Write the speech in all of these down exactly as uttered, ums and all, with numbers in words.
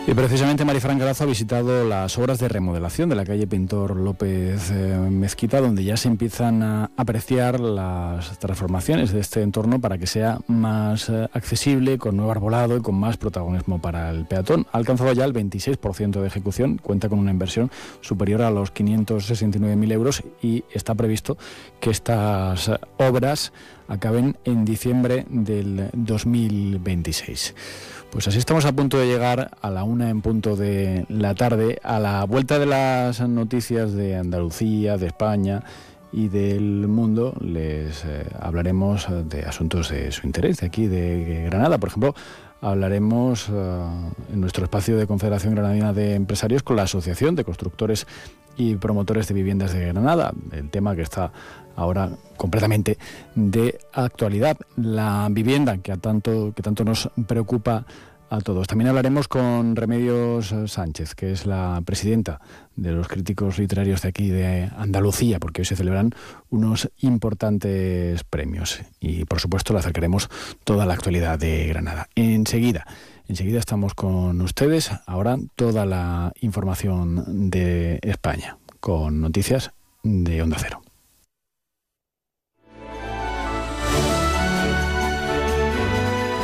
Y precisamente Marifran Carazo ha visitado las obras de remodelación de la calle Pintor López eh, Mezquita, donde ya se empiezan a apreciar las transformaciones de este entorno para que sea más eh, accesible, con nuevo arbolado y con más protagonismo para el peatón. Ha alcanzado ya el veintiséis por ciento de ejecución, cuenta con una inversión superior a los quinientos sesenta y nueve mil euros y está previsto que estas obras acaben en diciembre del dos mil veintiséis. Pues así estamos a punto de llegar a la una en punto de la tarde, a la vuelta de las noticias de Andalucía, de España y del mundo. Les eh, hablaremos de asuntos de su interés, de aquí, de Granada. Por ejemplo, hablaremos uh, en nuestro espacio de Confederación Granadina de Empresarios con la Asociación de Constructores y Promotores de Viviendas de Granada, el tema que está ahora completamente de actualidad, la vivienda que a tanto que tanto nos preocupa a todos. También hablaremos con Remedios Sánchez, que es la presidenta de los críticos literarios de aquí de Andalucía, porque hoy se celebran unos importantes premios y por supuesto le acercaremos toda la actualidad de Granada. Enseguida, enseguida estamos con ustedes, ahora toda la información de España, con noticias de Onda Cero.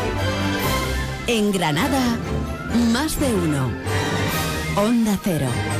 En Granada, más de uno. Onda Cero.